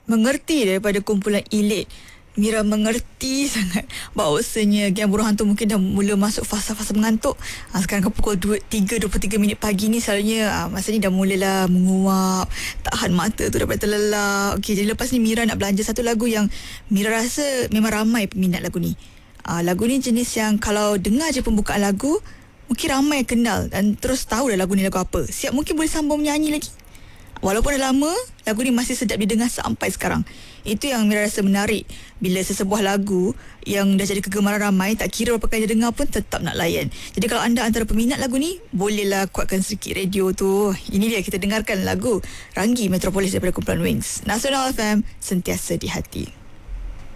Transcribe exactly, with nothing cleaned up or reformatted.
mengerti daripada kumpulan Elite. Mira mengerti sangat bahawasanya Geng Burung Hantu mungkin dah mula masuk fasa-fasa mengantuk. Ha, sekarang ke pukul tiga dua puluh tiga minit pagi ni selalunya ha, masa ni dah mulalah menguap, tahan mata tu dapat terlelap. Okey, jadi lepas ni Mira nak belanja satu lagu yang Mira rasa memang ramai peminat lagu ni. Ha, lagu ni jenis yang kalau dengar je pembukaan lagu mungkin ramai kenal dan terus tahu dah lagu ni lagu apa. Siap mungkin boleh sambung menyanyi lagi. Walaupun dah lama, lagu ni masih sedap didengar sampai sekarang. Itu yang Mira rasa menarik. Bila sesebuah lagu yang dah jadi kegemaran ramai, tak kira berapa kali dia dengar pun tetap nak layan. Jadi kalau anda antara peminat lagu ni, bolehlah kuatkan sedikit radio tu. Ini dia, kita dengarkan lagu Ranggi Metropolis daripada kumpulan Wings. Nasional F M, sentiasa di hati.